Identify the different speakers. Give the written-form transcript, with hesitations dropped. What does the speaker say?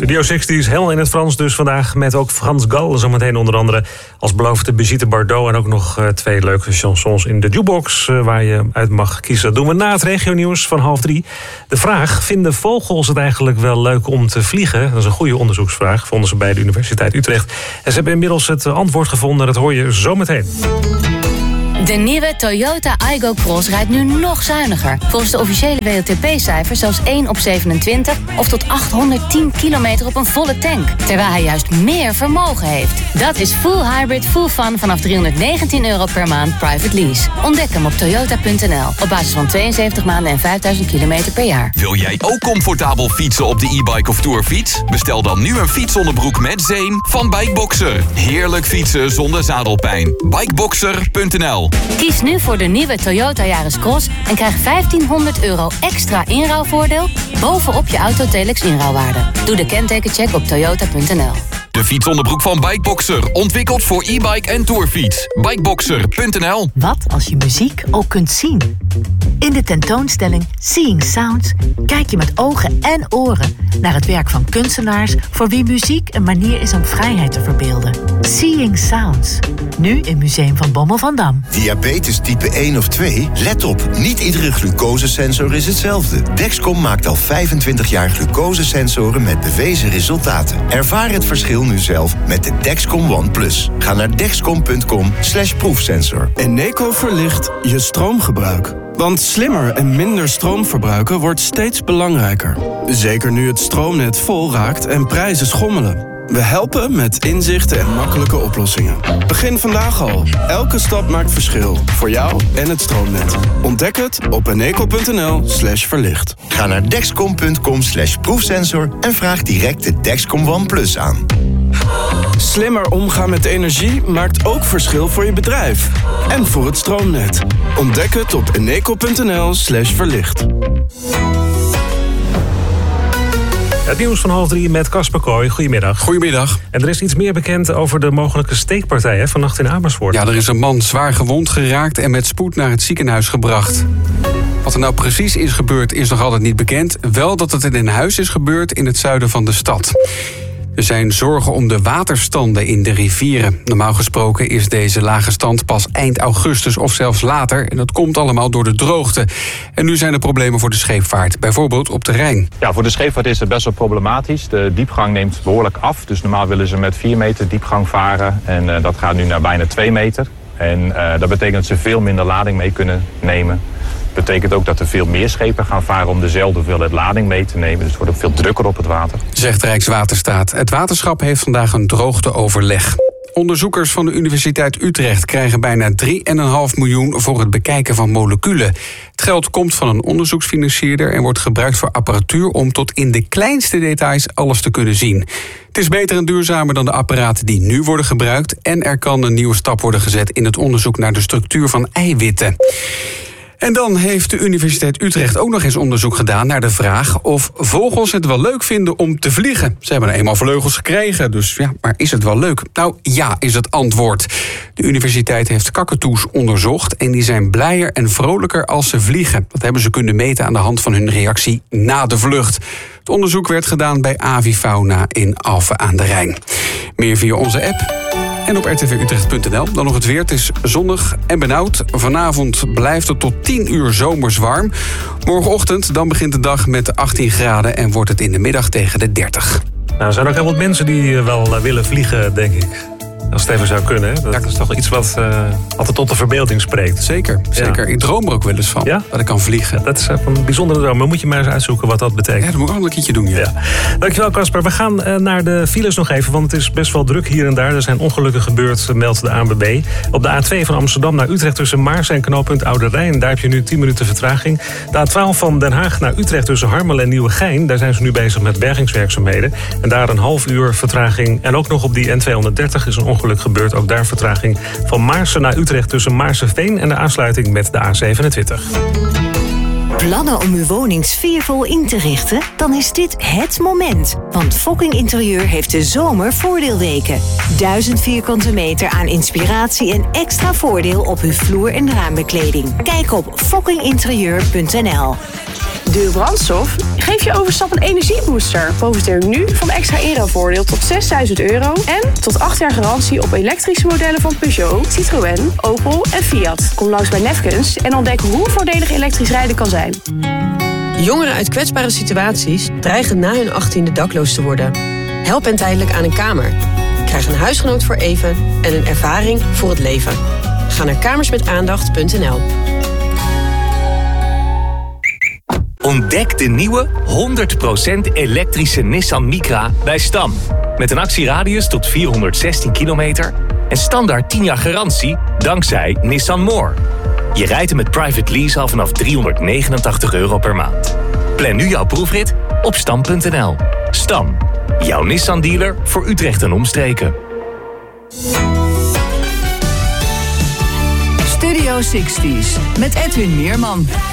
Speaker 1: Studio 60's, helemaal in het Frans dus vandaag. Met ook Frans Gal, zometeen onder andere als beloofde Brigitte Bardot. En ook nog 2 leuke chansons in de jukebox waar je uit mag kiezen. Dat doen we na het regionieuws van 2:30. De vraag, vinden vogels het eigenlijk wel leuk om te vliegen? Dat is een goede onderzoeksvraag, vonden ze bij de Universiteit Utrecht. En ze hebben inmiddels het antwoord gevonden, dat hoor je zometeen.
Speaker 2: De nieuwe Toyota Aygo Cross rijdt nu nog zuiniger. Volgens de officiële WLTP-cijfers zelfs 1 op 27... of tot 810 kilometer op een volle tank. Terwijl hij juist meer vermogen heeft. Dat is full hybrid, full fun vanaf €319 per maand private lease. Ontdek hem op toyota.nl. Op basis van 72 maanden en 5000 kilometer per jaar.
Speaker 3: Wil jij ook comfortabel fietsen op de e-bike of tourfiets? Bestel dan nu een fietsonderbroek met zeem van Bikeboxer. Heerlijk fietsen zonder zadelpijn. Bikeboxer.nl.
Speaker 2: Kies nu voor de nieuwe Toyota Yaris Cross en krijg €1500 extra inruilvoordeel bovenop je Autotelex inruilwaarde. Doe de kentekencheck op toyota.nl.
Speaker 3: De fietsonderbroek van Bikeboxer, ontwikkeld voor e-bike en tourfiets. Bikeboxer.nl.
Speaker 4: Wat als je muziek ook kunt zien? In de tentoonstelling Seeing Sounds kijk je met ogen en oren naar het werk van kunstenaars voor wie muziek een manier is om vrijheid te verbeelden. Seeing Sounds, nu in Museum van Bommel van Dam.
Speaker 5: Diabetes type 1 of 2? Let op, niet iedere glucosesensor is hetzelfde. Dexcom maakt al 25 jaar glucosesensoren met bewezen resultaten. Ervaar het verschil nu zelf met de Dexcom One Plus. Ga naar dexcom.com/proefsensor.
Speaker 6: Eneco verlicht je stroomgebruik. Want slimmer en minder stroom verbruiken wordt steeds belangrijker. Zeker nu het stroomnet vol raakt en prijzen schommelen. We helpen met inzichten en makkelijke oplossingen. Begin vandaag al. Elke stap maakt verschil. Voor jou en het stroomnet. Ontdek het op eneco.nl/verlicht.
Speaker 5: Ga naar dexcom.com/proefsensor en vraag direct de Dexcom One Plus aan.
Speaker 6: Slimmer omgaan met energie maakt ook verschil voor je bedrijf. En voor het stroomnet. Ontdek het op eneco.nl/verlicht.
Speaker 1: Het nieuws van 2:30 met Casper Kooi. Goedemiddag.
Speaker 7: Goedemiddag.
Speaker 1: En er is iets meer bekend over de mogelijke steekpartij vannacht in Amersfoort.
Speaker 7: Ja, er is een man zwaar gewond geraakt en met spoed naar het ziekenhuis gebracht. Wat er nou precies is gebeurd is nog altijd niet bekend. Wel dat het in een huis is gebeurd in het zuiden van de stad. Er zijn zorgen om de waterstanden in de rivieren. Normaal gesproken is deze lage stand pas eind augustus of zelfs later. En dat komt allemaal door de droogte. En nu zijn er problemen voor de scheepvaart. Bijvoorbeeld op de Rijn.
Speaker 8: Ja, voor de scheepvaart is het best wel problematisch. De diepgang neemt behoorlijk af. Dus normaal willen ze met 4 meter diepgang varen. En dat gaat nu naar bijna 2 meter. En dat betekent dat ze veel minder lading mee kunnen nemen. Dat betekent ook dat er veel meer schepen gaan varen om dezelfde hoeveelheid lading mee te nemen. Dus het wordt ook veel drukker op het water.
Speaker 7: Zegt Rijkswaterstaat. Het waterschap heeft vandaag een droogteoverleg. Onderzoekers van de Universiteit Utrecht krijgen bijna 3,5 miljoen voor het bekijken van moleculen. Het geld komt van een onderzoeksfinancierder en wordt gebruikt voor apparatuur om tot in de kleinste details alles te kunnen zien. Het is beter en duurzamer dan de apparaten die nu worden gebruikt en er kan een nieuwe stap worden gezet in het onderzoek naar de structuur van eiwitten. En dan heeft de Universiteit Utrecht ook nog eens onderzoek gedaan naar de vraag of vogels het wel leuk vinden om te vliegen. Ze hebben eenmaal vleugels gekregen, dus ja, maar is het wel leuk? Nou ja, is het antwoord. De universiteit heeft kakatoes onderzocht en die zijn blijer en vrolijker als ze vliegen. Dat hebben ze kunnen meten aan de hand van hun reactie na de vlucht. Het onderzoek werd gedaan bij Avifauna in Alphen aan de Rijn. Meer via onze app en op rtvutrecht.nl. Dan nog het weer. Het is zonnig en benauwd. Vanavond blijft het tot 10 uur zomers warm. Morgenochtend dan begint de dag met 18 graden... en wordt het in de middag tegen de 30.
Speaker 1: Nou, er zijn ook heel wat mensen die wel willen vliegen, denk ik. Als het even zou kunnen. Hè? Dat is toch iets wat altijd tot de verbeelding spreekt.
Speaker 7: Zeker. Ik droom er ook wel eens van. Ja? Dat ik kan vliegen.
Speaker 1: Dat is een bijzondere droom. Maar moet je maar eens uitzoeken wat dat betekent.
Speaker 7: Ja, dat moet ik wel een keertje doen. Ja.
Speaker 1: Dankjewel, Casper. We gaan naar de files nog even. Want het is best wel druk hier en daar. Er zijn ongelukken gebeurd, meldt de ANWB. Op de A2 van Amsterdam naar Utrecht tussen Maarsen en knooppunt Oude Rijn. Daar heb je nu 10 minuten vertraging. De A12 van Den Haag naar Utrecht tussen Harmelen en Nieuwegein. Daar zijn ze nu bezig met bergingswerkzaamheden. En daar een half uur vertraging. En ook nog op die N230 is een ongeluk gebeurd. Ook daar vertraging van Maarsen naar Utrecht tussen Maarseveen en de aansluiting met de A27.
Speaker 9: Plannen om uw woning sfeervol in te richten? Dan is dit het moment. Want Fokking Interieur heeft de zomervoordeelweken. 1000 vierkante meter aan inspiratie en extra voordeel op uw vloer- en raambekleding. Kijk op fokkinginterieur.nl.
Speaker 10: Dure brandstof? Geef je overstap een energiebooster. Profiteer nu van extra inruilvoordeel tot €6.000 en tot 8 jaar garantie op elektrische modellen van Peugeot, Citroën, Opel en Fiat. Kom langs bij Nefkens en ontdek hoe voordelig elektrisch rijden kan zijn.
Speaker 11: Jongeren uit kwetsbare situaties dreigen na hun 18e dakloos te worden. Help hen tijdelijk aan een kamer. Krijg een huisgenoot voor even en een ervaring voor het leven. Ga naar kamersmetaandacht.nl.
Speaker 12: Ontdek de nieuwe 100% elektrische Nissan Micra bij Stam. Met een actieradius tot 416 kilometer en standaard 10 jaar garantie dankzij Nissan More. Je rijdt hem met private lease al vanaf €389 per maand. Plan nu jouw proefrit op stam.nl. Stam, jouw Nissan dealer voor Utrecht en omstreken.
Speaker 13: Studio 60's met Edwin Meerman.